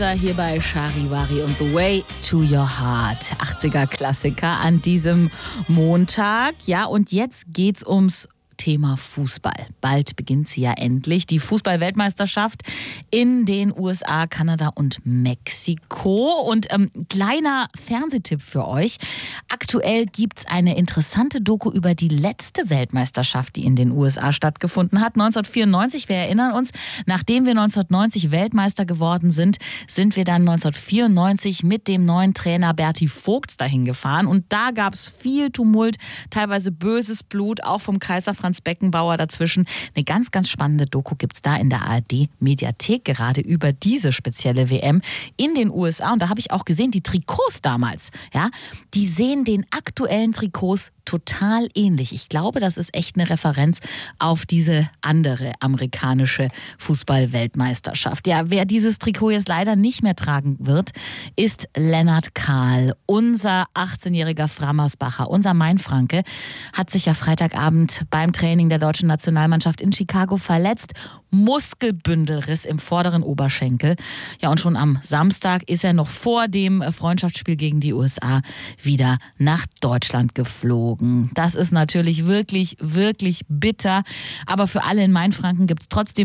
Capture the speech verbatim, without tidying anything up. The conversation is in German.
Hier bei Charivari und The Way to Your Heart. achtziger-Klassiker an diesem Montag. Ja, und jetzt geht's ums Thema Fußball. Bald beginnt sie ja endlich. Die Fußball-Weltmeisterschaft in den U S A, Kanada und Mexiko. Und ähm, kleiner Fernsehtipp für euch. Aktuell gibt's eine interessante Doku über die letzte Weltmeisterschaft, die in den U S A stattgefunden hat. neunzehnhundertvierundneunzig, wir erinnern uns, nachdem wir neunzehnhundertneunzig Weltmeister geworden sind, sind wir dann neunzehnhundertvierundneunzig mit dem neuen Trainer Berti Vogts dahin gefahren. Und da gab's viel Tumult, teilweise böses Blut, auch vom Kaiser Franz Beckenbauer dazwischen. Eine ganz, ganz spannende Doku gibt's da in der A R D-Mediathek, gerade über diese spezielle W M in den U S A. Und da habe ich auch gesehen, die Trikots damals, ja, die sehen den aktuellen Trikots total ähnlich. Ich glaube, das ist echt eine Referenz auf diese andere amerikanische Fußball-Weltmeisterschaft. Ja, wer dieses Trikot jetzt leider nicht mehr tragen wird, ist Lennart Kahl. Unser achtzehnjähriger Frammersbacher, unser Mainfranke, hat sich ja Freitagabend beim Training der deutschen Nationalmannschaft in Chicago verletzt. Muskelbündelriss im vorderen Oberschenkel. Ja, und schon am Samstag ist er noch vor dem Freundschaftsspiel gegen die U S A wieder nach Deutschland geflogen. Das ist natürlich wirklich, wirklich bitter. Aber für alle in Mainfranken gibt es trotzdem